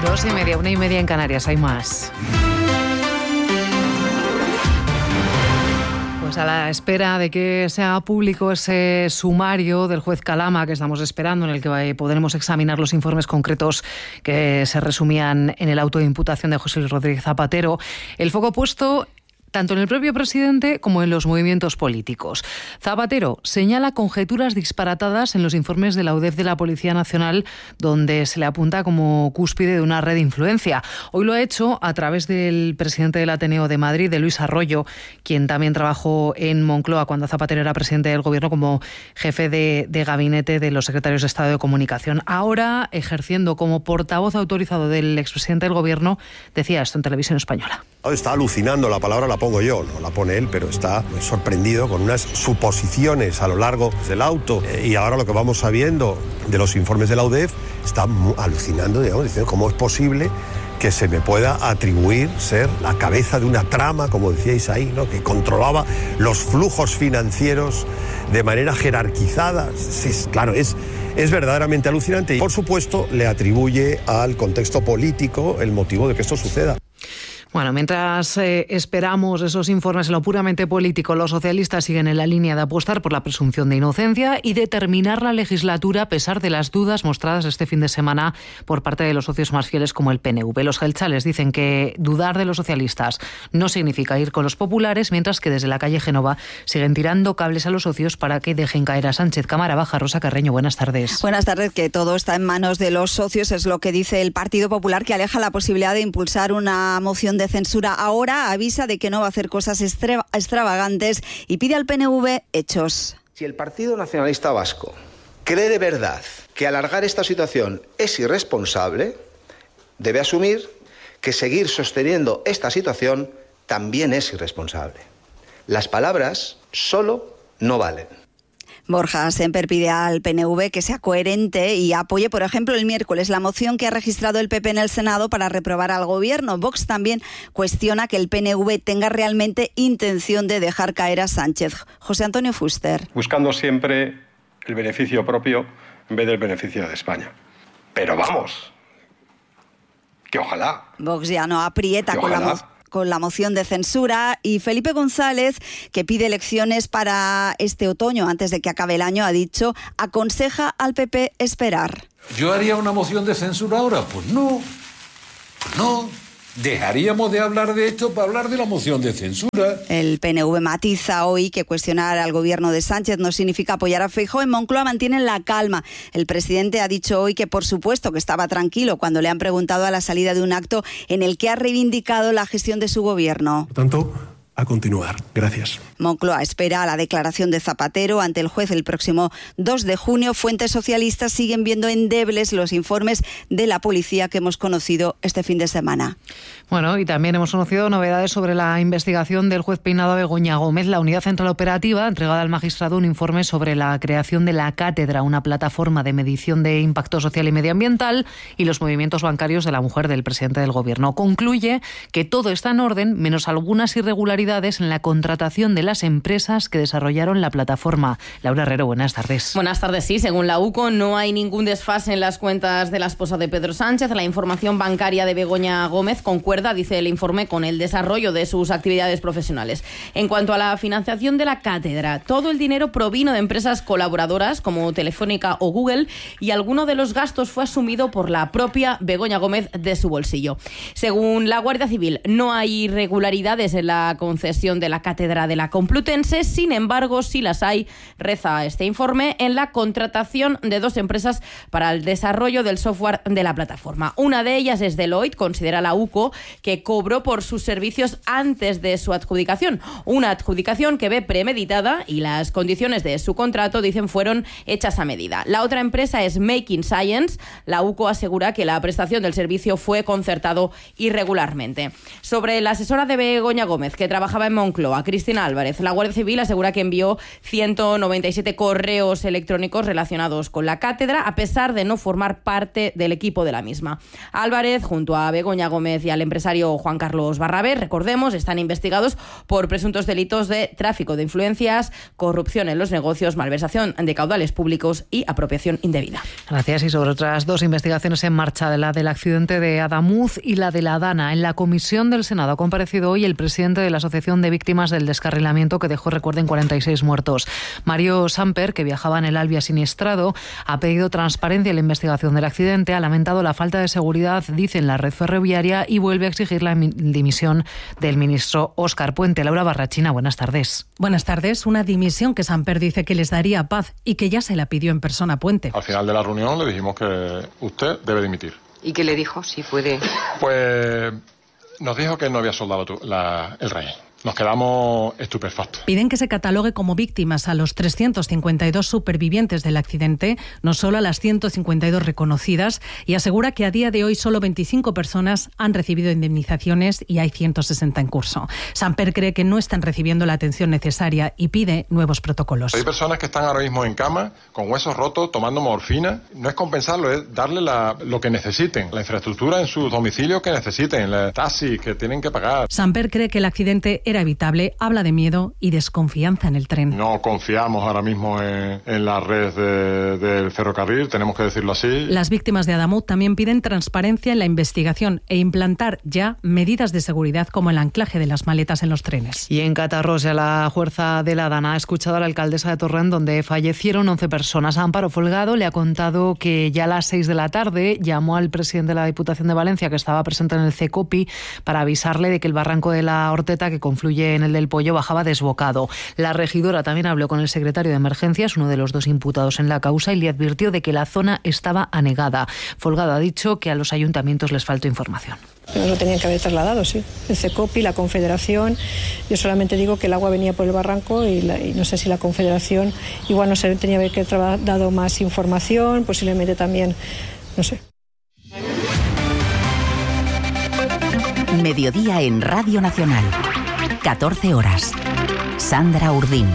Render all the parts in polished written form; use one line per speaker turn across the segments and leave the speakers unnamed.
2:30, 1:30 en Canarias, hay más. Pues a la espera de que sea público ese sumario del juez Calama que estamos esperando, en el que podremos examinar los informes concretos que se resumían en el auto de imputación de José Luis Rodríguez Zapatero, el foco puesto tanto en el propio presidente como en los movimientos políticos. Zapatero señala conjeturas disparatadas en los informes de la UDEF de la Policía Nacional, donde se le apunta como cúspide de una red de influencia. Hoy lo ha hecho a través del presidente del Ateneo de Madrid, de Luis Arroyo, quien también trabajó en Moncloa cuando Zapatero era presidente del Gobierno como jefe de gabinete de los secretarios de Estado de Comunicación. Ahora, ejerciendo como portavoz autorizado del expresidente del Gobierno, decía esto en Televisión Española.
Está alucinando, la palabra la pongo yo, no la pone él, pero está sorprendido con unas suposiciones a lo largo del auto. Y ahora lo que vamos sabiendo de los informes de la UDEF, está alucinando, digamos, diciendo cómo es posible que se me pueda atribuir ser la cabeza de una trama, como decíais ahí, ¿no?, que controlaba los flujos financieros de manera jerarquizada. Claro, es verdaderamente alucinante y, por supuesto, le atribuye al contexto político el motivo de que esto suceda.
Bueno, mientras esperamos esos informes en lo puramente político, los socialistas siguen en la línea de apostar por la presunción de inocencia y de terminar la legislatura a pesar de las dudas mostradas este fin de semana por parte de los socios más fieles como el PNV. Los jeltzales dicen que dudar de los socialistas no significa ir con los populares, mientras que desde la calle Génova siguen tirando cables a los socios para que dejen caer a Sánchez. Cámara Baja, Rosa Carreño, buenas tardes.
Buenas tardes, que todo está en manos de los socios, es lo que dice el Partido Popular, que aleja la posibilidad de impulsar una moción de censura. Ahora avisa de que no va a hacer cosas extravagantes y pide al PNV hechos.
Si el Partido Nacionalista Vasco cree de verdad que alargar esta situación es irresponsable, debe asumir que seguir sosteniendo esta situación también es irresponsable. Las palabras solo no valen.
Borja Sémper pide al PNV que sea coherente y apoye, por ejemplo, el miércoles la moción que ha registrado el PP en el Senado para reprobar al Gobierno. Vox también cuestiona que el PNV tenga realmente intención de dejar caer a Sánchez. José Antonio Fuster.
Buscando siempre el beneficio propio en vez del beneficio de España. Pero vamos, que ojalá.
Vox ya no aprieta con la moción de censura, y Felipe González, que pide elecciones para este otoño antes de que acabe el año, ha dicho, aconseja al PP esperar.
¿Yo haría una moción de censura ahora? Pues no. Dejaríamos de hablar de esto para hablar de la moción de censura.
El PNV matiza hoy que cuestionar al gobierno de Sánchez no significa apoyar a Feijóo. En Moncloa mantienen la calma. El presidente ha dicho hoy que por supuesto que estaba tranquilo cuando le han preguntado a la salida de un acto en el que ha reivindicado la gestión de su gobierno.
Por tanto, a continuar. Gracias.
Moncloa espera a la declaración de Zapatero ante el juez el próximo 2 de junio. Fuentes socialistas siguen viendo endebles los informes de la policía que hemos conocido este fin de semana.
Bueno, y también hemos conocido novedades sobre la investigación del juez peinado a Begoña Gómez. La Unidad Central Operativa ha entregado al magistrado un informe sobre la creación de la Cátedra, una plataforma de medición de impacto social y medioambiental, y los movimientos bancarios de la mujer del presidente del Gobierno. Concluye que todo está en orden, menos algunas irregularidades en la contratación de las empresas que desarrollaron la plataforma. Laura Herrero, buenas tardes.
Buenas tardes, sí. Según la UCO, no hay ningún desfase en las cuentas de la esposa de Pedro Sánchez. La información bancaria de Begoña Gómez concuerda, dice el informe, con el desarrollo de sus actividades profesionales. En cuanto a la financiación de la cátedra, todo el dinero provino de empresas colaboradoras como Telefónica o Google, y alguno de los gastos fue asumido por la propia Begoña Gómez de su bolsillo. Según la Guardia Civil, no hay irregularidades en la concesión de la cátedra de la Complutense. Sin embargo, sí las hay, reza este informe, en la contratación de 2 empresas para el desarrollo del software de la plataforma. Una de ellas es Deloitte, considera la UCO, que cobró por sus servicios antes de su adjudicación. Una adjudicación que ve premeditada, y las condiciones de su contrato, dicen, fueron hechas a medida. La otra empresa es Making Science. La UCO asegura que la prestación del servicio fue concertado irregularmente. Sobre la asesora de Begoña Gómez, que trabaja trabajaba en Moncloa. Cristina Álvarez. La Guardia Civil asegura que envió 197 correos electrónicos relacionados con la cátedra, a pesar de no formar parte del equipo de la misma. Álvarez, junto a Begoña Gómez y al empresario Juan Carlos Barrabé, recordemos, están investigados por presuntos delitos de tráfico de influencias, corrupción en los negocios, malversación de caudales públicos y apropiación indebida.
Gracias. Y sobre otras dos investigaciones en marcha, la del accidente de Adamuz y la de la Dana. En la comisión del Senado ha comparecido hoy el presidente de la Asociación de Víctimas del Descarrilamiento, que dejó, recuerden, 46 muertos. Mario Samper, que viajaba en el Albia siniestrado, ha pedido transparencia en la investigación del accidente, ha lamentado la falta de seguridad, dice, en la red ferroviaria, y vuelve a exigir la dimisión del ministro Óscar Puente. Laura Barrachina, buenas tardes.
Buenas tardes. Una dimisión que Samper dice que les daría paz y que ya se la pidió en persona a Puente.
Al final de la reunión le dijimos que usted debe dimitir.
¿Y qué le dijo? Si puede.
Pues nos dijo que no había soldado el rey. Nos quedamos estupefactos.
Piden que se catalogue como víctimas a los 352 supervivientes del accidente, no solo a las 152 reconocidas, y asegura que a día de hoy solo 25 personas han recibido indemnizaciones y hay 160 en curso. Samper cree que no están recibiendo la atención necesaria y pide nuevos protocolos.
Hay personas que están ahora mismo en cama, con huesos rotos, tomando morfina. No es compensarlo, es darle lo que necesiten, la infraestructura en sus domicilios que necesiten, los taxis que tienen que pagar.
Samper cree que el accidente era evitable, habla de miedo y desconfianza en el tren.
No confiamos ahora mismo en la red del ferrocarril, tenemos que decirlo así.
Las víctimas de Adamuz también piden transparencia en la investigación e implantar ya medidas de seguridad como el anclaje de las maletas en los trenes.
Y en Catarroja, la Fuerza de la Dana ha escuchado a la alcaldesa de Torrent, donde fallecieron 11 personas. Amparo Folgado le ha contado que ya a las 6 de la tarde llamó al presidente de la Diputación de Valencia, que estaba presente en el CECOPI, para avisarle de que el barranco de la Horteta, que confluye en el del Pollo, bajaba desbocado. La regidora también habló con el secretario de Emergencias, uno de los dos imputados en la causa, y le advirtió de que la zona estaba anegada. Folgado ha dicho que a los ayuntamientos les faltó información.
Nos lo tenían que haber trasladado, sí. El CECOPI, la Confederación. Yo solamente digo que el agua venía por el barranco y no sé si la Confederación igual no se tenía que haber dado más información, posiblemente también, no sé.
Mediodía en Radio Nacional. 14 horas. Sandra Urdín.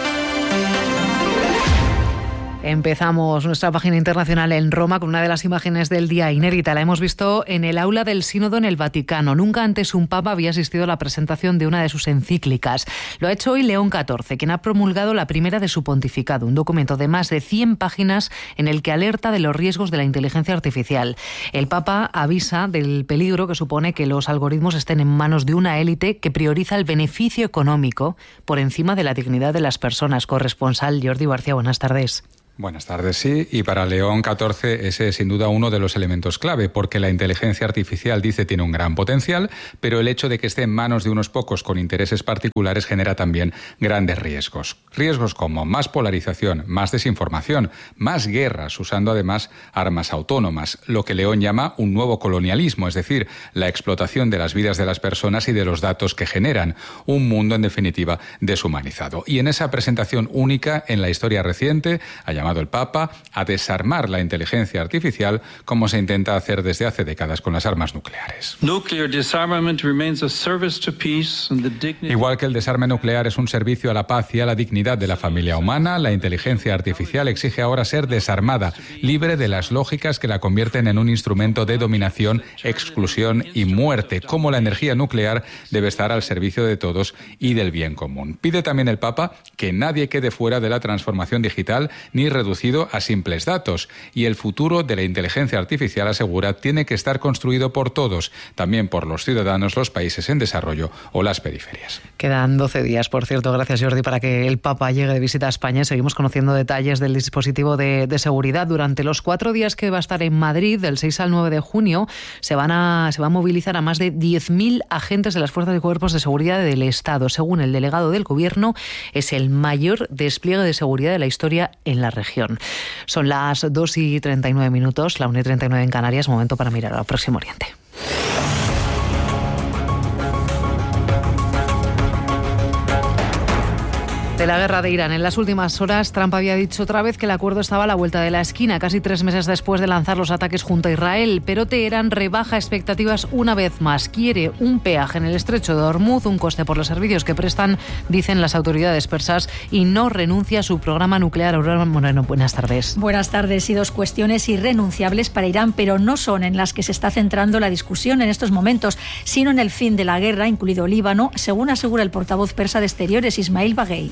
Empezamos nuestra página internacional en Roma con una de las imágenes del día inédita. La hemos visto en el aula del Sínodo en el Vaticano. Nunca antes un papa había asistido a la presentación de una de sus encíclicas. Lo ha hecho hoy León XIV, quien ha promulgado la primera de su pontificado, un documento de más de 100 páginas en el que alerta de los riesgos de la inteligencia artificial. El papa avisa del peligro que supone que los algoritmos estén en manos de una élite que prioriza el beneficio económico por encima de la dignidad de las personas. Corresponsal Jordi García, buenas tardes.
Buenas tardes, sí. Y para León XIV ese es sin duda uno de los elementos clave, porque la inteligencia artificial, dice, tiene un gran potencial, pero el hecho de que esté en manos de unos pocos con intereses particulares genera también grandes riesgos. Riesgos como más polarización, más desinformación, más guerras, usando además armas autónomas, lo que León llama un nuevo colonialismo, es decir, la explotación de las vidas de las personas y de los datos que generan, un mundo en definitiva deshumanizado. Y en esa presentación única en la historia reciente ha llamado el Papa a desarmar la inteligencia artificial como se intenta hacer desde hace décadas con las armas nucleares. Igual que el desarme nuclear es un servicio a la paz y a la dignidad de la familia humana, la inteligencia artificial exige ahora ser desarmada, libre de las lógicas que la convierten en un instrumento de dominación, exclusión y muerte, como la energía nuclear debe estar al servicio de todos y del bien común. Pide también el Papa que nadie quede fuera de la transformación digital ni reducido a simples datos, y el futuro de la inteligencia artificial, asegura, tiene que estar construido por todos, también por los ciudadanos, los países en desarrollo o las periferias.
Quedan 12 días, por cierto, gracias Jordi, para que el Papa llegue de visita a España. Seguimos conociendo detalles del dispositivo de seguridad. Durante los 4 días que va a estar en Madrid, del 6 al 9 de junio, se va a movilizar a más de 10.000 agentes de las fuerzas y cuerpos de seguridad del Estado. Según el delegado del Gobierno, es el mayor despliegue de seguridad de la historia en la región. Son las 2:39 minutos, la 1:39 en Canarias, momento para mirar al Próximo Oriente. De la guerra de Irán. En las últimas horas, Trump había dicho otra vez que el acuerdo estaba a la vuelta de la esquina, casi 3 meses después de lanzar los ataques junto a Israel. Pero Teherán rebaja expectativas una vez más. Quiere un peaje en el estrecho de Hormuz, un coste por los servicios que prestan, dicen las autoridades persas, y no renuncia a su programa nuclear. Aurora Moreno, buenas tardes.
Buenas tardes. Y 2 cuestiones irrenunciables para Irán, pero no son en las que se está centrando la discusión en estos momentos, sino en el fin de la guerra, incluido Líbano, según asegura el portavoz persa de Exteriores, Ismail Baghei.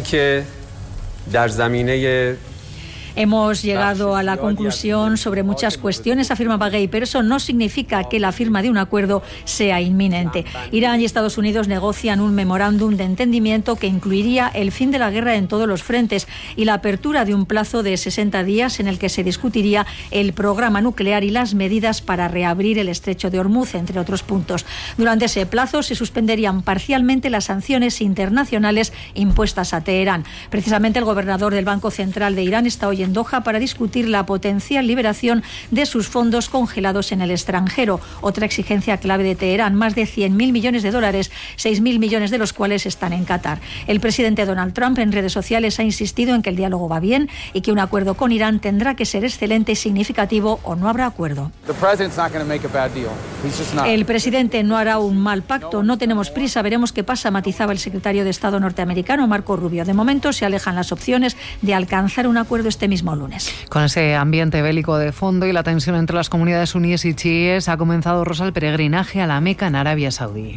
Hemos llegado a la conclusión sobre muchas cuestiones, afirma Baghei, pero eso no significa que la firma de un acuerdo sea inminente. Irán y Estados Unidos negocian un memorándum de entendimiento que incluiría el fin de la guerra en todos los frentes y la apertura de un plazo de 60 días en el que se discutiría el programa nuclear y las medidas para reabrir el estrecho de Hormuz, entre otros puntos. Durante ese plazo se suspenderían parcialmente las sanciones internacionales impuestas a Teherán. Precisamente el gobernador del Banco Central de Irán está hoy en Doha para discutir la potencial liberación de sus fondos congelados en el extranjero. Otra exigencia clave de Teherán, más de 100.000 millones de dólares, 6.000 millones de los cuales están en Qatar. El presidente Donald Trump en redes sociales ha insistido en que el diálogo va bien y que un acuerdo con Irán tendrá que ser excelente y significativo o no habrá acuerdo. El presidente no hará un mal pacto, no tenemos prisa, veremos qué pasa, matizaba el secretario de Estado norteamericano Marco Rubio. De momento se alejan las opciones de alcanzar un acuerdo este mismo lunes.
Con ese ambiente bélico de fondo y la tensión entre las comunidades suníes y chiíes, ha comenzado, Rosa, el peregrinaje a la Meca en Arabia Saudí.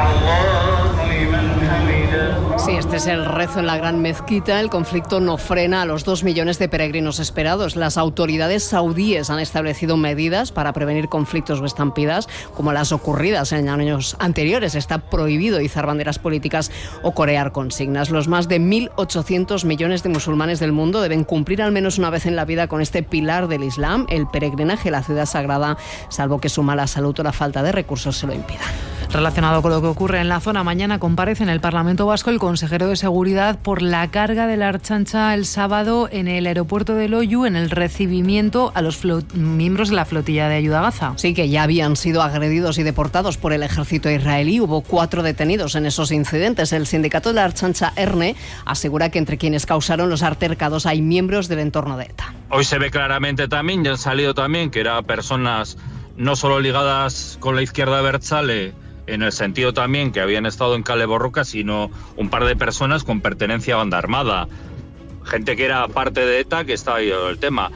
Sí, este es el rezo en la Gran Mezquita. El conflicto no frena a los 2 millones de peregrinos esperados. Las autoridades saudíes han establecido medidas para prevenir conflictos o estampidas, como las ocurridas en años anteriores. Está prohibido izar banderas políticas o corear consignas. Los más de 1.800 millones de musulmanes del mundo deben cumplir al menos una vez en la vida con este pilar del Islam, el peregrinaje a la ciudad sagrada, salvo que su mala salud o la falta de recursos se lo impidan.
Relacionado con lo que ocurre en la zona, mañana comparece en el Parlamento Vasco el consejero de Seguridad por la carga de la Ertzaintza el sábado en el aeropuerto de Loiu en el recibimiento a los miembros de la flotilla de ayuda a Gaza.
Sí, que ya habían sido agredidos y deportados por el ejército israelí. Hubo 4 detenidos en esos incidentes. El sindicato de la Ertzaintza, ERNE, asegura que entre quienes causaron los altercados hay miembros del entorno de ETA.
Hoy se ve claramente también, ya han salido también, que eran personas no solo ligadas con la izquierda abertzale, en el sentido también que habían estado en Kale Borroka, sino un par de personas con pertenencia a banda armada. Gente que era parte de ETA, que está ahí el tema.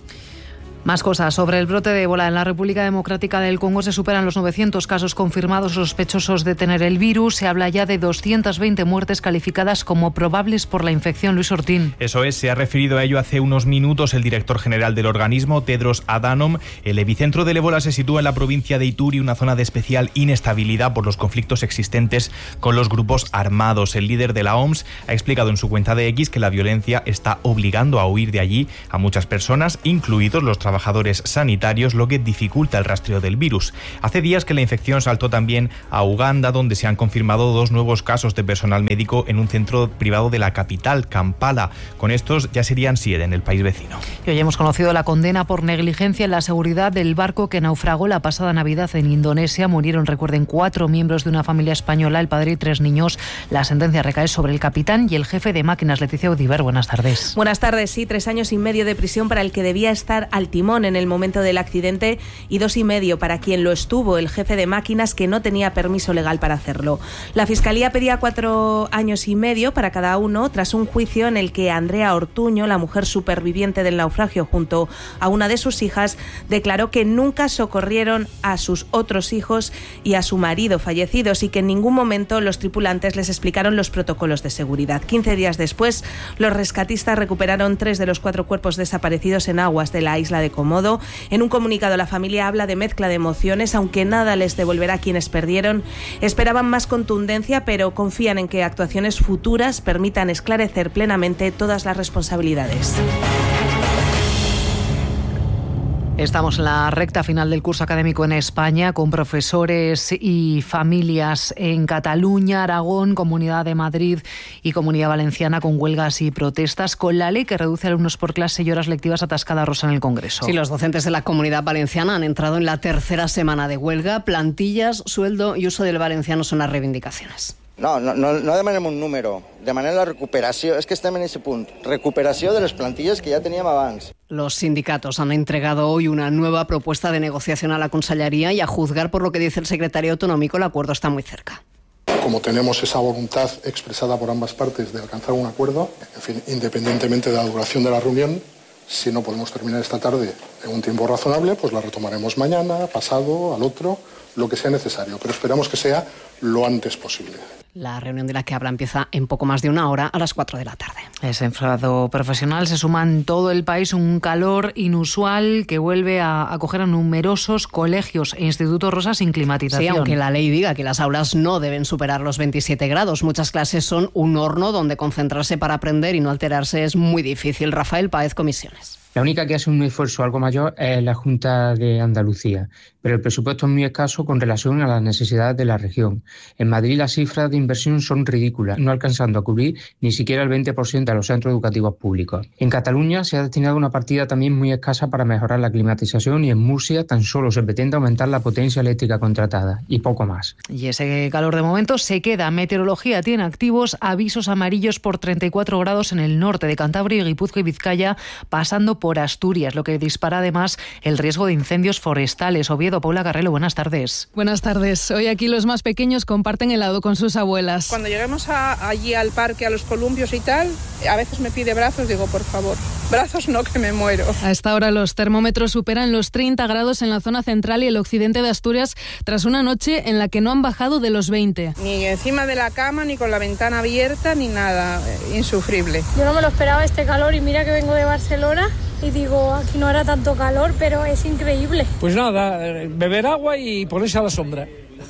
Más cosas sobre el brote de ébola. En la República Democrática del Congo se superan los 900 casos confirmados sospechosos de tener el virus. Se habla ya de 220 muertes calificadas como probables por la infección. Luis Ortín.
Eso es, se ha referido a ello hace unos minutos el director general del organismo, Tedros Adhanom. El epicentro del ébola se sitúa en la provincia de Ituri, una zona de especial inestabilidad por los conflictos existentes con los grupos armados. El líder de la OMS ha explicado en su cuenta de X que la violencia está obligando a huir de allí a muchas personas, incluidos los trabajadores sanitarios, lo que dificulta el rastreo del virus. Hace días que la infección saltó también a Uganda, donde se han confirmado 2 nuevos casos de personal médico en un centro privado de la capital, Kampala. Con estos ya serían 7 en el país vecino.
Y hoy hemos conocido la condena por negligencia en la seguridad del barco que naufragó la pasada Navidad en Indonesia. Murieron, recuerden, 4 miembros de una familia española, el padre y 3 niños. La sentencia recae sobre el capitán y el jefe de máquinas. Leticia Udiver, buenas tardes.
Buenas tardes, sí, 3 años y medio de prisión para el que debía estar al timón en el momento del accidente y 2 y medio para quien lo estuvo, el jefe de máquinas, que no tenía permiso legal para hacerlo. La Fiscalía pedía 4 años y medio para cada uno tras un juicio en el que Andrea Ortuño, la mujer superviviente del naufragio junto a una de sus hijas, declaró que nunca socorrieron a sus otros hijos y a su marido fallecidos y que en ningún momento los tripulantes les explicaron los protocolos de seguridad. 15 días después, los rescatistas recuperaron 3 de los 4 cuerpos desaparecidos en aguas de la isla de Komodo. En un comunicado, la familia habla de mezcla de emociones, aunque nada les devolverá a quienes perdieron. Esperaban más contundencia, pero confían en que actuaciones futuras permitan esclarecer plenamente todas las responsabilidades.
Estamos en la recta final del curso académico en España, con profesores y familias en Cataluña, Aragón, Comunidad de Madrid y Comunidad Valenciana con huelgas y protestas, con la ley que reduce alumnos por clase y horas lectivas atascada, Rosa, en el Congreso.
Sí, los docentes de la Comunidad Valenciana han entrado en la 3ª semana de huelga. Plantillas, sueldo y uso del valenciano son las reivindicaciones.
No demanem un número, demanem la recuperació, és que estem en ese punt, recuperació de les plantilles que ya teníem abans.
Los sindicatos han entregado hoy una nueva propuesta de negociación a la Consellería y a juzgar por lo que dice el secretario autonómico, el acuerdo está muy cerca.
Como tenemos esa voluntad expresada por ambas partes de alcanzar un acuerdo, en fin, independientemente de la duración de la reunión, si no podemos terminar esta tarde en un tiempo razonable, pues la retomaremos mañana, pasado, al otro, lo que sea necesario, pero esperamos que sea lo antes posible.
La reunión de la que habla empieza en poco más de una hora, a las 4 de la tarde.
Ese enfado profesional se suma en todo el país un calor inusual que vuelve a acoger a numerosos colegios e institutos Rosa sin climatización.
Sí, aunque la ley diga que las aulas no deben superar los 27 grados. Muchas clases son un horno donde concentrarse para aprender y no alterarse es muy difícil. Rafael Páez, Comisiones.
La única que hace un esfuerzo algo mayor es la Junta de Andalucía, pero el presupuesto es muy escaso con relación a las necesidades de la región. En Madrid las cifras de inversión son ridículas, no alcanzando a cubrir ni siquiera el 20% de los centros educativos públicos. En Cataluña se ha destinado una partida también muy escasa para mejorar la climatización y en Murcia tan solo se pretende aumentar la potencia eléctrica contratada y poco más.
Y ese calor de momento se queda. Meteorología tiene activos avisos amarillos por 34 grados en el norte de Cantabria, Guipúzcoa y Vizcaya, pasando por Asturias, lo que dispara además el riesgo de incendios forestales. Oviedo, Paula Carrelo, buenas tardes.
Buenas tardes. Hoy aquí los más pequeños comparten helado con sus abuelas.
Cuando lleguemos allí al parque, a los columpios y tal, a veces me pide brazos, digo, por favor, brazos no, que me muero.
A esta hora los termómetros superan los 30 grados en la zona central y el occidente de Asturias tras una noche en la que no han bajado de los 20.
Ni encima de la cama, ni con la ventana abierta, ni nada, insufrible.
Yo no me lo esperaba este calor y mira que vengo de Barcelona. Y digo, aquí no hará tanto calor, pero es increíble.
Pues nada, beber agua y ponerse a la sombra.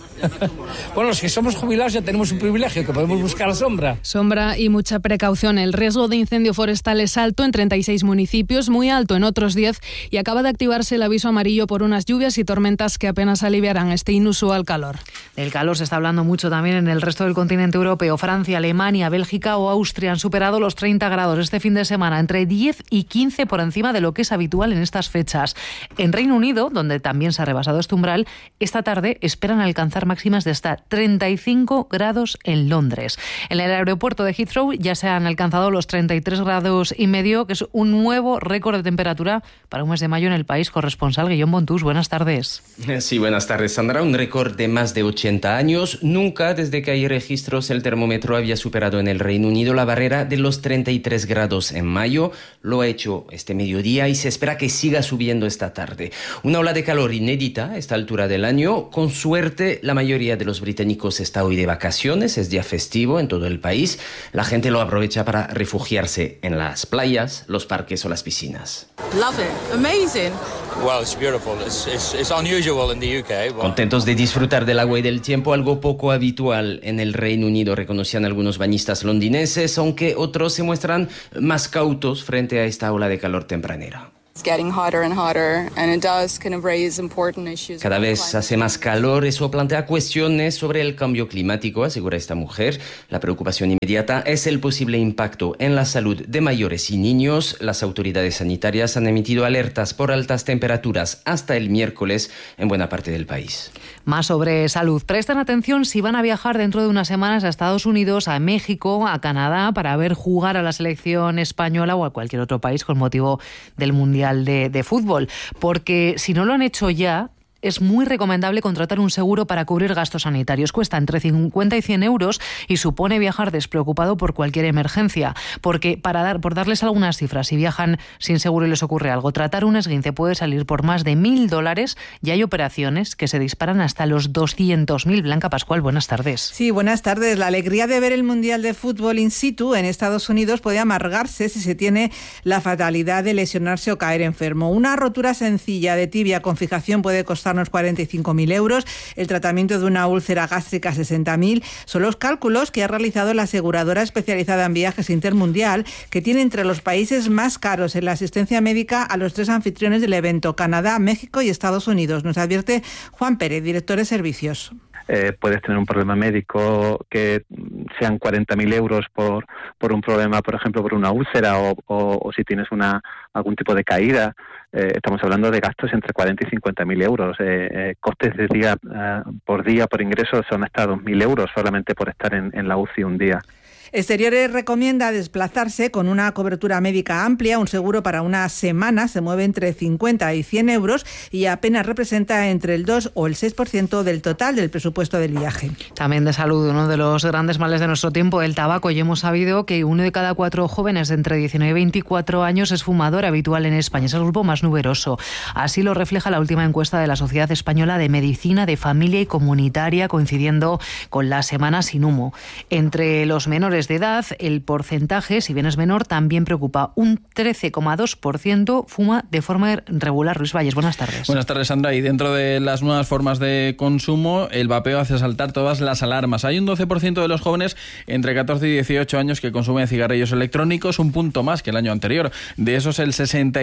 Bueno, los que somos jubilados ya tenemos un privilegio, que podemos buscar la sombra.
Sombra y mucha precaución. El riesgo de incendio forestal es alto en 36 municipios, muy alto en otros 10 y acaba de activarse el aviso amarillo por unas lluvias y tormentas que apenas aliviarán este inusual calor.
El calor se está hablando mucho también en el resto del continente europeo. Francia, Alemania, Bélgica o Austria han superado los 30 grados este fin de semana, entre 10 y 15 por encima de lo que es habitual en estas fechas. En Reino Unido, donde también se ha rebasado este umbral, esta tarde esperan alcanzar máximas de hasta 35 grados en Londres. En el aeropuerto de Heathrow ya se han alcanzado los 33 grados y medio, que es un nuevo récord de temperatura para un mes de mayo en el país. Corresponsal Guillón Bontús, buenas tardes.
Sí, buenas tardes, Sandra. Un récord de más de 80 años. Nunca desde que hay registros el termómetro había superado en el Reino Unido la barrera de los 33 grados en mayo. Lo ha hecho este mediodía y se espera que siga subiendo esta tarde. Una ola de calor inédita a esta altura del año. Con suerte, la mayoría de los británicos está hoy de vacaciones, es día festivo en todo el país. La gente lo aprovecha para refugiarse en las playas, los parques o las piscinas.
Love it. Amazing.
Well, it's beautiful. It's unusual in the UK.
Contentos de disfrutar del agua y del tiempo, algo poco habitual en el Reino Unido, reconocían algunos bañistas londinenses, aunque otros se muestran más cautos frente a esta ola de calor tempranera. Cada vez hace más calor, eso plantea cuestiones sobre el cambio climático, asegura esta mujer. La preocupación inmediata es el posible impacto en la salud de mayores y niños. Las autoridades sanitarias han emitido alertas por altas temperaturas hasta el miércoles en buena parte del país.
Más sobre salud. Presten atención si van a viajar dentro de unas semanas a Estados Unidos, a México, a Canadá, para ver jugar a la selección española o a cualquier otro país con motivo del Mundial de fútbol, porque si no lo han hecho ya, es muy recomendable contratar un seguro para cubrir gastos sanitarios. Cuesta entre 50 y 100 euros y supone viajar despreocupado por cualquier emergencia. Porque, por darles algunas cifras, si viajan sin seguro y les ocurre algo, tratar un esguince puede salir por más de $1.000 y hay operaciones que se disparan hasta los 200.000. Blanca Pascual, buenas tardes.
Sí, buenas tardes. La alegría de ver el Mundial de Fútbol in situ en Estados Unidos puede amargarse si se tiene la fatalidad de lesionarse o caer enfermo. Una rotura sencilla de tibia con fijación puede costar unos 45.000 euros, el tratamiento de una úlcera gástrica 60.000, son los cálculos que ha realizado la aseguradora especializada en viajes Intermundial, que tiene entre los países más caros en la asistencia médica a los 3 anfitriones del evento, Canadá, México y Estados Unidos. Nos advierte Juan Pérez, director de servicios.
puedes tener un problema médico que sean 40.000 euros por un problema, por ejemplo, por una úlcera o si tienes algún tipo de caída. Estamos hablando de gastos entre 40 y 50.000 euros. Costes de día por ingreso son hasta 2.000 euros solamente por estar en la UCI un día.
Exteriores recomienda desplazarse con una cobertura médica amplia. Un seguro para una semana se mueve entre 50 y 100 euros y apenas representa entre el 2 o el 6% del total del presupuesto del viaje.
También de salud, uno de los grandes males de nuestro tiempo, el tabaco. Y hemos sabido que 1 de cada 4 jóvenes de entre 19 y 24 años es fumador habitual en España. Es el grupo más numeroso. Así lo refleja la última encuesta de la Sociedad Española de Medicina de Familia y Comunitaria, coincidiendo con la Semana Sin Humo. Entre los menores de edad, el porcentaje, si bien es menor, también preocupa. Un 13,2% fuma de forma irregular. Luis Valles, buenas tardes.
Buenas tardes, Sandra. Y dentro de las nuevas formas de consumo, el vapeo hace saltar todas las alarmas. Hay un 12% de los jóvenes entre 14 y 18 años que consumen cigarrillos electrónicos, un punto más que el año anterior. De esos, el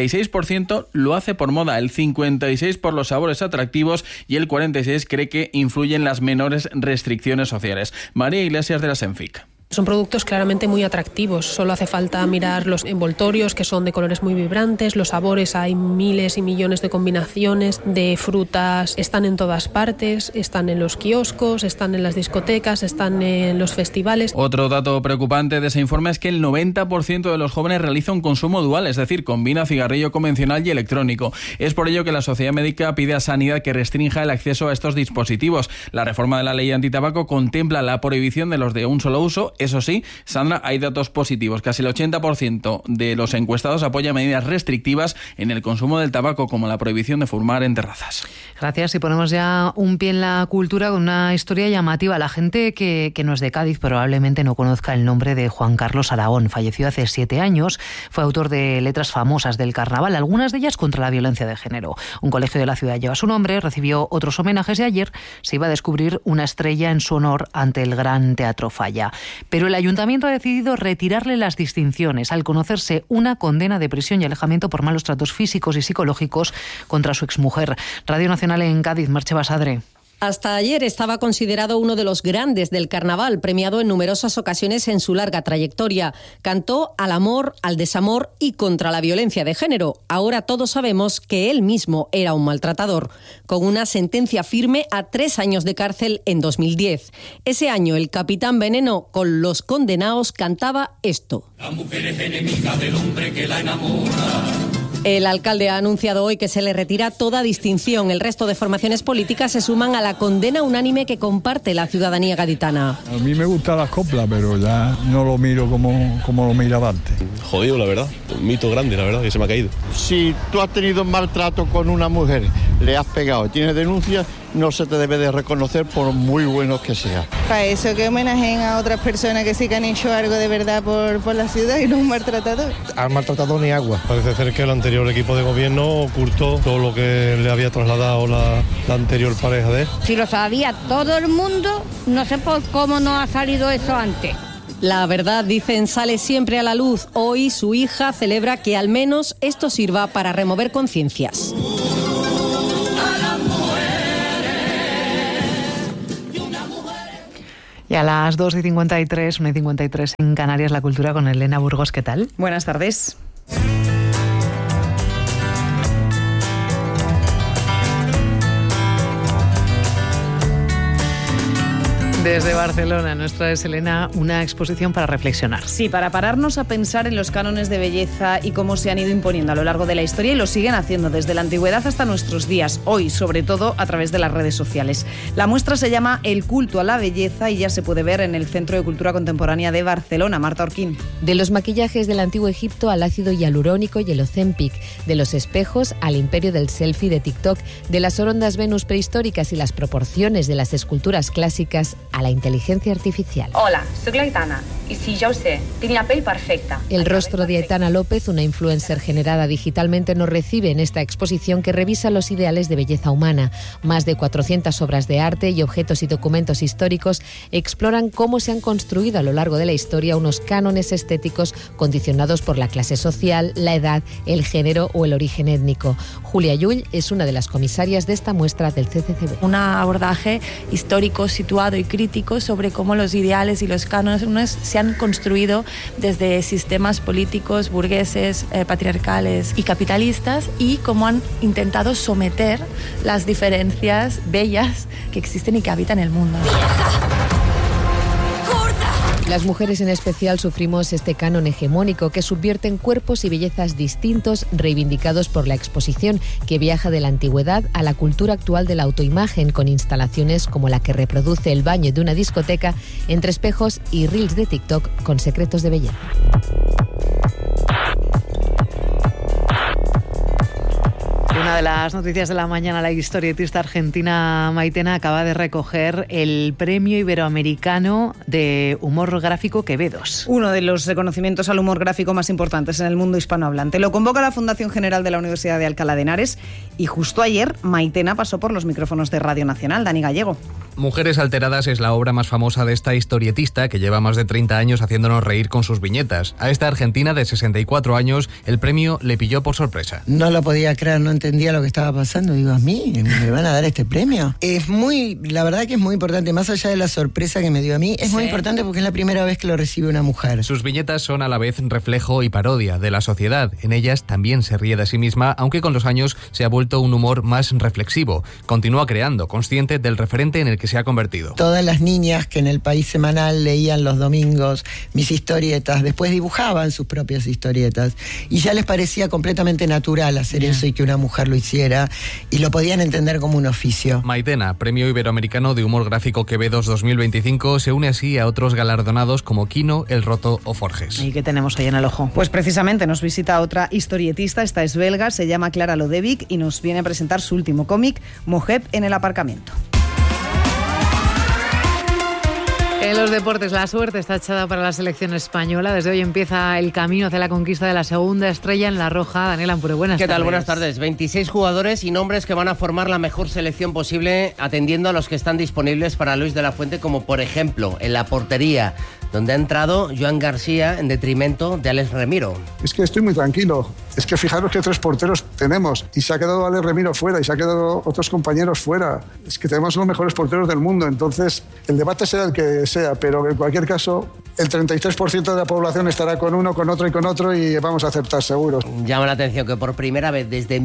66% lo hace por moda, el 56% por los sabores atractivos y el 46% cree que influyen las menores restricciones sociales. María Iglesias, de la Senfic.
Son productos claramente muy atractivos, solo hace falta mirar los envoltorios, que son de colores muy vibrantes, los sabores, hay miles y millones de combinaciones de frutas, están en todas partes, están en los kioscos, están en las discotecas, están en los festivales.
Otro dato preocupante de ese informe es que el 90% de los jóvenes realiza un consumo dual, es decir, combina cigarrillo convencional y electrónico. Es por ello que la Sociedad Médica pide a Sanidad que restrinja el acceso a estos dispositivos. La reforma de la ley antitabaco contempla la prohibición de los de un solo uso. Eso sí, Sandra, hay datos positivos. Casi el 80% de los encuestados apoya medidas restrictivas en el consumo del tabaco, como la prohibición de fumar en terrazas.
Gracias. Y ponemos ya un pie en la cultura con una historia llamativa. La gente que no es de Cádiz probablemente no conozca el nombre de Juan Carlos Aragón. Falleció hace 7 años. Fue autor de letras famosas del carnaval, algunas de ellas contra la violencia de género. Un colegio de la ciudad lleva su nombre, recibió otros homenajes y ayer se iba a descubrir una estrella en su honor ante el Gran Teatro Falla. Pero el ayuntamiento ha decidido retirarle las distinciones al conocerse una condena de prisión y alejamiento por malos tratos físicos y psicológicos contra su exmujer. Radio Nacional en Cádiz, Merche Basadre.
Hasta ayer estaba considerado uno de los grandes del carnaval, premiado en numerosas ocasiones en su larga trayectoria. Cantó al amor, al desamor y contra la violencia de género. Ahora todos sabemos que él mismo era un maltratador, con una sentencia firme a 3 años de cárcel en 2010. Ese año el Capitán Veneno con Los Condenados cantaba esto.
La mujer es enemiga del hombre que la enamora.
El alcalde ha anunciado hoy que se le retira toda distinción. El resto de formaciones políticas se suman a la condena unánime que comparte la ciudadanía gaditana.
A mí me gustan las coplas, pero ya no lo miro como lo miraba antes.
Jodido, la verdad. Un mito grande, la verdad, que se me ha caído.
Si tú has tenido maltrato con una mujer, le has pegado, tienes denuncias, no se te debe de reconocer por muy buenos que sea.
Para eso que homenajeen a otras personas que sí que han hecho algo de verdad por la ciudad y no un maltratador.
Al maltratador ni agua. Parece ser que el anterior equipo de gobierno ocultó todo lo que le había trasladado la anterior pareja de él.
Si lo sabía todo el mundo, no sé por cómo no ha salido eso antes.
La verdad, dicen, sale siempre a la luz. Hoy su hija celebra que al menos esto sirva para remover conciencias.
Y a las 2:53, 1:53 en Canarias, la cultura con Elena Burgos. ¿Qué tal?
Buenas tardes.
Desde Barcelona nos trae, Elena, una exposición para reflexionar.
Sí, para pararnos a pensar en los cánones de belleza y cómo se han ido imponiendo a lo largo de la historia y lo siguen haciendo desde la antigüedad hasta nuestros días, hoy sobre todo a través de las redes sociales. La muestra se llama El culto a la belleza y ya se puede ver en el Centro de Cultura Contemporánea de Barcelona. Marta Orquín.
De los maquillajes del antiguo Egipto al ácido hialurónico y el Ozempic, de los espejos al imperio del selfie de TikTok, de las orondas Venus prehistóricas y las proporciones de las esculturas clásicas a la inteligencia artificial.
Hola, soy Aitana. Y sí, ya lo sé, tiene la piel perfecta.
El rostro de Aitana López, una influencer generada digitalmente, nos recibe en esta exposición que revisa los ideales de belleza humana. Más de 400 obras de arte y objetos y documentos históricos exploran cómo se han construido a lo largo de la historia unos cánones estéticos condicionados por la clase social, la edad, el género o el origen étnico. Julia Llull es una de las comisarias de esta muestra del CCCB.
Un abordaje histórico, situado y crítico sobre cómo los ideales y los cánones se han construido desde sistemas políticos, burgueses, patriarcales y capitalistas, y cómo han intentado someter las diferencias bellas que existen y que habitan el mundo.
Las mujeres en especial sufrimos este canon hegemónico que subvierte en cuerpos y bellezas distintos, reivindicados por la exposición, que viaja de la antigüedad a la cultura actual de la autoimagen, con instalaciones como la que reproduce el baño de una discoteca entre espejos y reels de TikTok con secretos de belleza.
Una de las noticias de la mañana, la historietista argentina Maitena acaba de recoger el Premio Iberoamericano de Humor Gráfico Quevedos.
Uno de los reconocimientos al humor gráfico más importantes en el mundo hispanohablante. Lo convoca la Fundación General de la Universidad de Alcalá de Henares y justo ayer Maitena pasó por los micrófonos de Radio Nacional. Dani Gallego.
Mujeres alteradas es la obra más famosa de esta historietista que lleva más de 30 años haciéndonos reír con sus viñetas. A esta argentina de 64 años el premio le pilló por sorpresa.
No lo podía creer, no entendía lo que estaba pasando. Digo, ¿a mí me van a dar este premio? La verdad que es muy importante, más allá de la sorpresa que me dio a mí, es muy importante porque es la primera vez que lo recibe una mujer.
Sus viñetas son a la vez reflejo y parodia de la sociedad. En ellas también se ríe de sí misma, aunque con los años se ha vuelto un humor más reflexivo. Continúa creando, consciente del referente en el que se ha convertido.
Todas las niñas que en el País Semanal leían los domingos mis historietas, después dibujaban sus propias historietas y ya les parecía completamente natural hacer eso y que una mujer lo hiciera y lo podían entender como un oficio.
Maitena, Premio Iberoamericano de Humor Gráfico Quevedos 2025, se une así a otros galardonados como Quino, El Roto o Forges.
¿Y qué tenemos ahí en el ojo?
Pues precisamente nos visita otra historietista, esta es belga, se llama Clara Lodevic y nos viene a presentar su último cómic, Mojeb en el aparcamiento.
En los deportes, la suerte está echada para la selección española. Desde hoy empieza el camino hacia la conquista de la segunda estrella en la roja. Daniel Ampure, buenas tardes.
¿Qué tal? Buenas tardes. 26 jugadores y nombres que van a formar la mejor selección posible, atendiendo a los que están disponibles para Luis de la Fuente, como por ejemplo en la portería, donde ha entrado Joan García en detrimento de Alex Remiro.
Es que estoy muy tranquilo. Es que fijaros que 3 porteros tenemos y se ha quedado Alex Remiro fuera y se ha quedado otros compañeros fuera. Es que tenemos los mejores porteros del mundo, entonces el debate será el que sea, pero en cualquier caso el 33% de la población estará con uno, con otro y vamos a aceptar seguros.
Llama la atención que por primera vez desde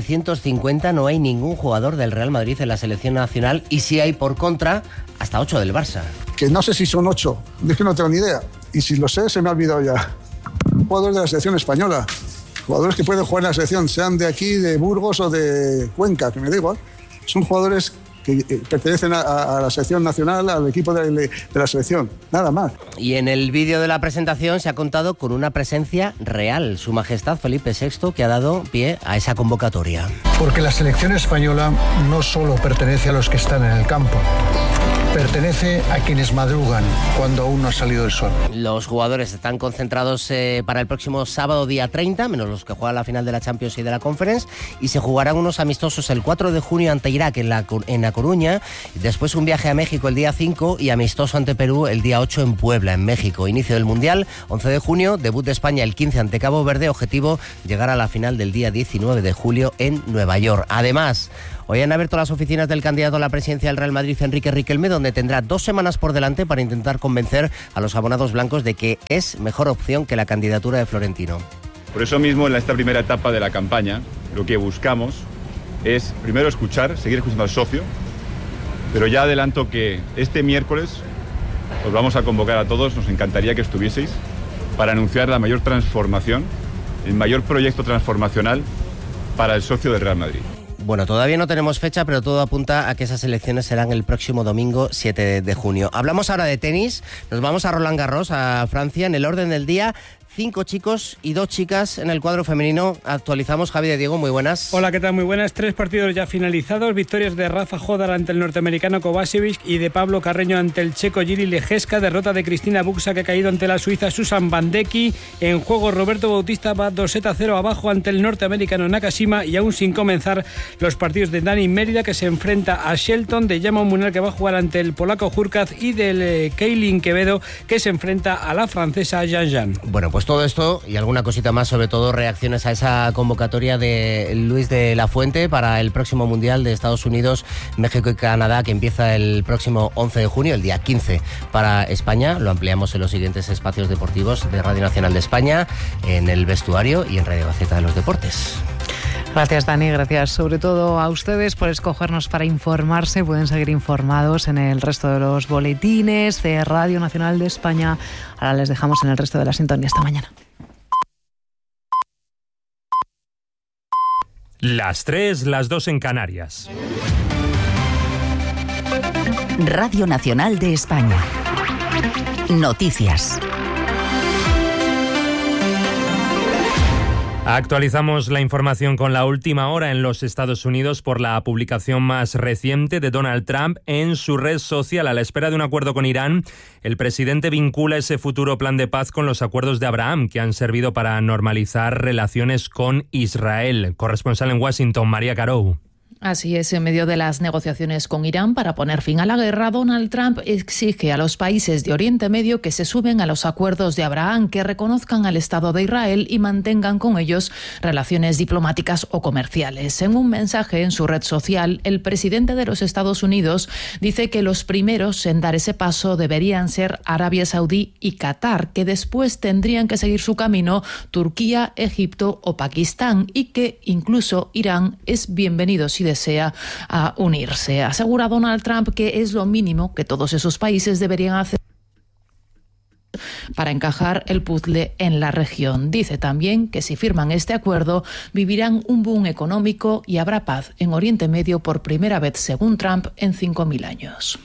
1950 no hay ningún jugador del Real Madrid en la selección nacional y sí hay por contra hasta 8 del Barça.
Que no sé si son 8, es que no tengo ni idea y si lo sé se me ha olvidado ya. Jugadores de la selección española. Jugadores que pueden jugar en la selección, sean de aquí, de Burgos o de Cuenca, que me da igual. Son jugadores que pertenecen a la selección nacional, al equipo de la selección, nada más.
Y en el vídeo de la presentación se ha contado con una presencia real, Su Majestad Felipe VI, que ha dado pie a esa convocatoria.
Porque la selección española no solo pertenece a los que están en el campo, pertenece a quienes madrugan cuando aún no ha salido el sol.
Los jugadores están concentrados para el próximo sábado día 30, menos los que juegan la final de la Champions y de la Conference, y se jugarán unos amistosos el 4 de junio ante Irak en La Coruña, y después un viaje a México el día 5 y amistoso ante Perú el día 8 en Puebla, en México. Inicio del Mundial, 11 de junio, debut de España el 15 ante Cabo Verde, objetivo llegar a la final del día 19 de julio en Nueva York. Además, hoy han abierto las oficinas del candidato a la presidencia del Real Madrid, Enrique Riquelme, donde tendrá 2 semanas por delante para intentar convencer a los abonados blancos de que es mejor opción que la candidatura de Florentino.
Por eso mismo, en esta primera etapa de la campaña, lo que buscamos es primero seguir escuchando al socio, pero ya adelanto que este miércoles os vamos a convocar a todos, nos encantaría que estuvieseis, para anunciar la mayor transformación, el mayor proyecto transformacional para el socio del Real Madrid.
Bueno, todavía no tenemos fecha, pero todo apunta a que esas elecciones serán el próximo domingo 7 de junio. Hablamos ahora de tenis, nos vamos a Roland Garros, a Francia. En el orden del día, 5 chicos y 2 chicas en el cuadro femenino. Actualizamos. Javi de Diego, muy buenas.
Hola, ¿qué tal? Muy buenas. 3 partidos ya finalizados. Victorias de Rafa Jodar ante el norteamericano Kovacevic y de Pablo Carreño ante el checo Jiri Lejeska. Derrota de Cristina Buxa, que ha caído ante la suiza Susan Bandecki. En juego, Roberto Bautista va 2-0 abajo ante el norteamericano Nakashima, y aún sin comenzar los partidos de Dani Mérida, que se enfrenta a Shelton, de Jaume Munal, que va a jugar ante el polaco Hurkacz, y del Keilin Quevedo, que se enfrenta a la francesa Jean Jean.
Bueno, pues todo esto y alguna cosita más, sobre todo reacciones a esa convocatoria de Luis de la Fuente para el próximo Mundial de Estados Unidos, México y Canadá, que empieza el próximo 11 de junio, el día 15 para España. Lo ampliamos en los siguientes espacios deportivos de Radio Nacional de España, en el vestuario y en Radio Gaceta de los Deportes.
Gracias, Dani, gracias sobre todo a ustedes por escogernos para informarse. Pueden seguir informados en el resto de los boletines de Radio Nacional de España. Ahora les dejamos en el resto de la sintonía. Hasta mañana.
Las 3, las 2 en Canarias.
Radio Nacional de España. Noticias.
Actualizamos la información con la última hora en los Estados Unidos por la publicación más reciente de Donald Trump en su red social. A la espera de un acuerdo con Irán, el presidente vincula ese futuro plan de paz con los acuerdos de Abraham, que han servido para normalizar relaciones con Israel. Corresponsal en Washington, María Carou.
Así es, en medio de las negociaciones con Irán para poner fin a la guerra, Donald Trump exige a los países de Oriente Medio que se sumen a los acuerdos de Abraham, que reconozcan al Estado de Israel y mantengan con ellos relaciones diplomáticas o comerciales. En un mensaje en su red social, el presidente de los Estados Unidos dice que los primeros en dar ese paso deberían ser Arabia Saudí y Qatar, que después tendrían que seguir su camino Turquía, Egipto o Pakistán, y que incluso Irán es bienvenido si desea a unirse. Asegura Donald Trump que es lo mínimo que todos esos países deberían hacer para encajar el puzzle en la región. Dice también que si firman este acuerdo vivirán un boom económico y habrá paz en Oriente Medio por primera vez, según Trump, en 5.000 años.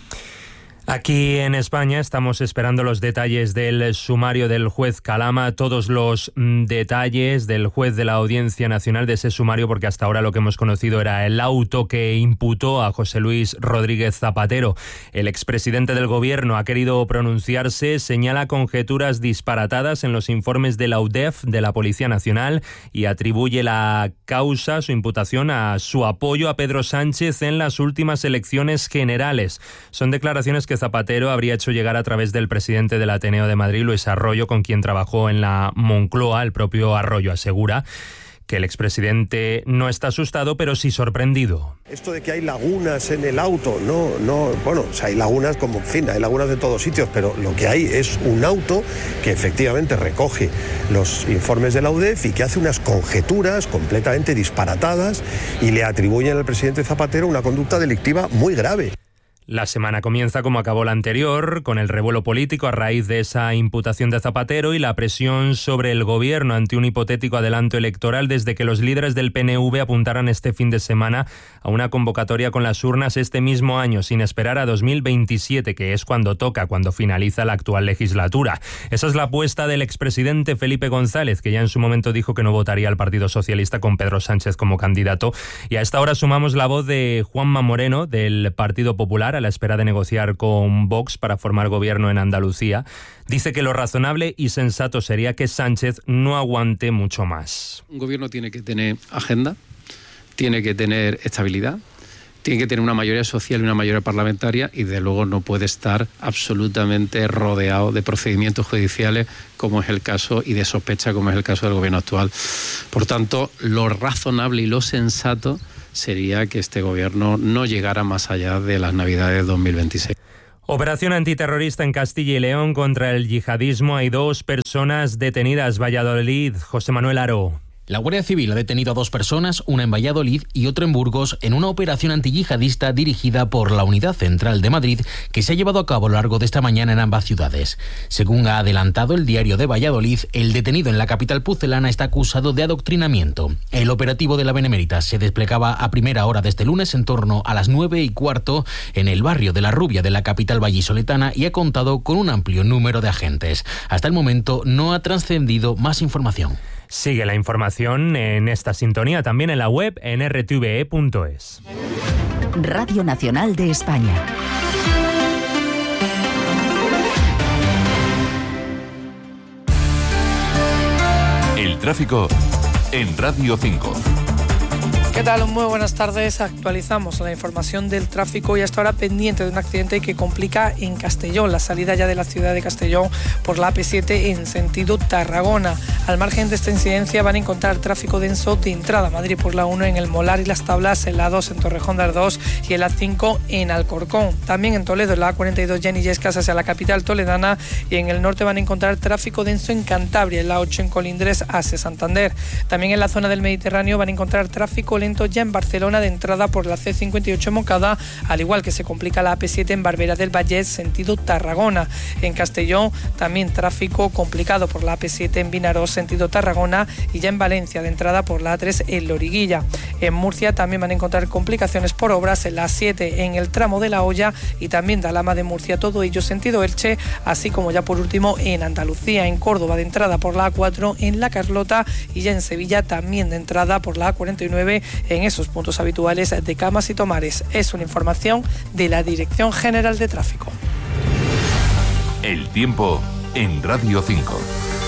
Aquí en España estamos esperando los detalles del sumario del juez Calama, todos los detalles del juez de la Audiencia Nacional de ese sumario, porque hasta ahora lo que hemos conocido era el auto que imputó a José Luis Rodríguez Zapatero. El expresidente del Gobierno ha querido pronunciarse, señala conjeturas disparatadas en los informes de la UDEF, de la Policía Nacional, y atribuye la causa, su imputación, a su apoyo a Pedro Sánchez en las últimas elecciones generales. Son declaraciones que Zapatero habría hecho llegar a través del presidente del Ateneo de Madrid, Luis Arroyo, con quien trabajó en la Moncloa. El propio Arroyo asegura que el expresidente no está asustado, pero sí sorprendido.
Esto de que hay lagunas en el auto, bueno, o sea, hay lagunas como, en fin, hay lagunas de todos sitios, pero lo que hay es un auto que efectivamente recoge los informes de la UDEF y que hace unas conjeturas completamente disparatadas y le atribuyen al presidente Zapatero una conducta delictiva muy grave.
La semana comienza como acabó la anterior, con el revuelo político a raíz de esa imputación de Zapatero y la presión sobre el gobierno ante un hipotético adelanto electoral, desde que los líderes del PNV apuntaran este fin de semana a una convocatoria con las urnas este mismo año, sin esperar a 2027, que es cuando toca, cuando finaliza la actual legislatura. Esa es la apuesta del expresidente Felipe González, que ya en su momento dijo que no votaría al Partido Socialista con Pedro Sánchez como candidato. Y a esta hora sumamos la voz de Juanma Moreno, del Partido Popular, a la espera de negociar con Vox para formar gobierno en Andalucía. Dice que lo razonable y sensato sería que Sánchez no aguante mucho más.
Un gobierno tiene que tener agenda, tiene que tener estabilidad, tiene que tener una mayoría social y una mayoría parlamentaria, y de luego no puede estar absolutamente rodeado de procedimientos judiciales, como es el caso, y de sospecha, como es el caso del gobierno actual. Por tanto, lo razonable y lo sensato sería que este gobierno no llegara más allá de las Navidades de 2026.
Operación antiterrorista en Castilla y León contra el yihadismo. Hay 2 personas detenidas. Valladolid, José Manuel Aro.
La Guardia Civil ha detenido a 2 personas, una en Valladolid y otra en Burgos, en una operación antiyihadista dirigida por la Unidad Central de Madrid, que se ha llevado a cabo a lo largo de esta mañana en ambas ciudades. Según ha adelantado el Diario de Valladolid, el detenido en la capital pucelana está acusado de adoctrinamiento. El operativo de la Benemérita se desplegaba a primera hora de este lunes en torno a las 9:15 en el barrio de La Rubia de la capital vallisoletana y ha contado con un amplio número de agentes. Hasta el momento no ha trascendido más información.
Sigue la información en esta sintonía, también en la web en rtve.es.
Radio Nacional de España.
El tráfico en Radio 5.
¿Qué tal? Muy buenas tardes. Actualizamos la información del tráfico y hasta ahora pendiente de un accidente que complica en Castellón, la salida ya de la ciudad de Castellón por la AP7 en sentido Tarragona. Al margen de esta incidencia van a encontrar tráfico denso de entrada a Madrid por la 1 en el Molar y Las Tablas, en la 2 en Torrejón de Ardoz y en la 5 en Alcorcón. También en Toledo, en la A42 ya en Illescas hacia la capital toledana, y en el norte van a encontrar tráfico denso en Cantabria, en la 8 en Colindres hacia Santander. También en la zona del Mediterráneo van a encontrar tráfico lento ya en Barcelona de entrada por la C58 en Moncada, al igual que se complica la AP7 en Barberá del Vallès sentido Tarragona. En Castellón también tráfico complicado por la AP7 en Vinarós sentido Tarragona y ya en Valencia de entrada por la A3 en Loriguilla. En Murcia también van a encontrar complicaciones por obras en la 7 en el tramo de La Hoya y también de Alhama de Murcia, todo ello sentido Elche, así como ya por último en Andalucía, en Córdoba de entrada por la A4 en La Carlota y ya en Sevilla también de entrada por la A49 en esos puntos habituales de Camas y Tomares. Es una información de la Dirección General de Tráfico.
El tiempo en Radio 5.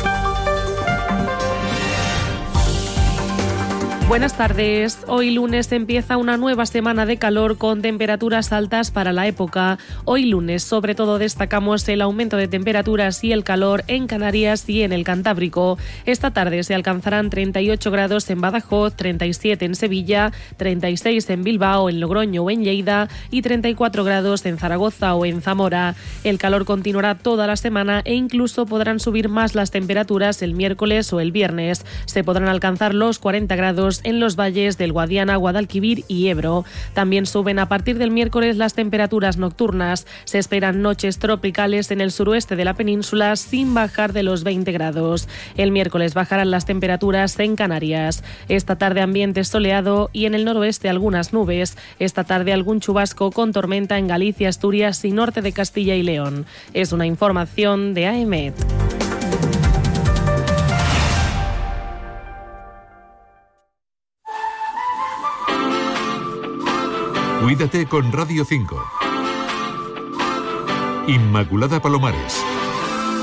Buenas tardes. Hoy lunes empieza una nueva semana de calor con temperaturas altas para la época. Hoy lunes sobre todo destacamos el aumento de temperaturas y el calor en Canarias y en el Cantábrico. Esta tarde se alcanzarán 38 grados en Badajoz, 37 en Sevilla, 36 en Bilbao, en Logroño o en Lleida y 34 grados en Zaragoza o en Zamora. El calor continuará toda la semana e incluso podrán subir más las temperaturas el miércoles o el viernes. Se podrán alcanzar los 40 grados en los valles del Guadiana, Guadalquivir y Ebro. También suben a partir del miércoles las temperaturas nocturnas. Se esperan noches tropicales en el suroeste de la península sin bajar de los 20 grados. El miércoles bajarán las temperaturas en Canarias. Esta tarde ambiente soleado y en el noroeste algunas nubes. Esta tarde algún chubasco con tormenta en Galicia, Asturias y norte de Castilla y León. Es una información de AEMET.
Cuídate con Radio 5. Inmaculada Palomares.